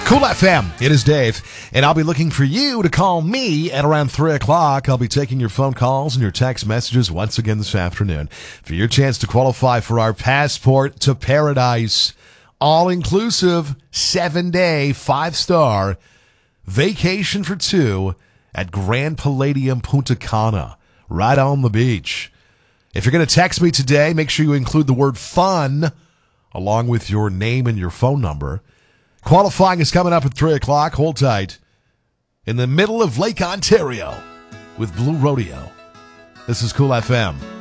Cool FM, it is Dave, and I'll be looking for you to call me at around 3 o'clock. I'll be taking your phone calls and your text messages once again this afternoon for your chance to qualify for our Passport to Paradise, all-inclusive, 7-day, 5-star vacation for two at Grand Palladium Punta Cana, right on the beach. If you're going to text me today, make sure you include the word fun along with your name and your phone number. Qualifying is coming up at 3 o'clock. Hold tight. In the middle of Lake Ontario with Blue Rodeo. This is Cool FM.